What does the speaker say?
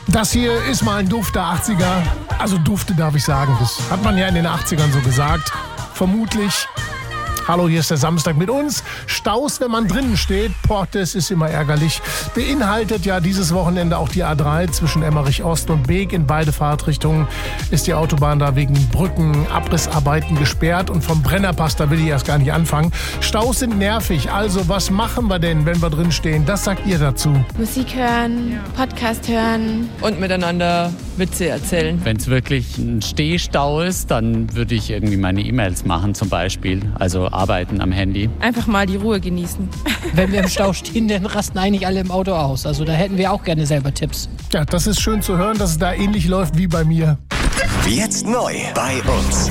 Das hier ist mal ein Duft der 80er. Also Dufte darf ich sagen. Das hat man ja in den 80ern so gesagt. Vermutlich. Hallo, hier ist der Samstag mit uns. Staus, wenn man drinnen steht. Boah, das ist immer ärgerlich. Beinhaltet ja dieses Wochenende auch die A3 zwischen Emmerich Ost und Beek. In beide Fahrtrichtungen ist die Autobahn da wegen Brücken, Abrissarbeiten gesperrt. Und vom Brennerpass, da will ich erst gar nicht anfangen. Staus sind nervig. Also, was machen wir denn, wenn wir drin stehen? Das sagt ihr dazu. Musik hören, Podcast hören. Und miteinander Witze erzählen. Wenn es wirklich ein Stehstau ist, dann würde ich irgendwie meine E-Mails machen zum Beispiel. Also arbeiten am Handy. Einfach mal die Ruhe genießen. Wenn wir im Stau stehen, dann rasten eigentlich alle im Auto aus. Also da hätten wir auch gerne selber Tipps. Ja, das ist schön zu hören, dass es da ähnlich läuft wie bei mir. Jetzt neu bei uns.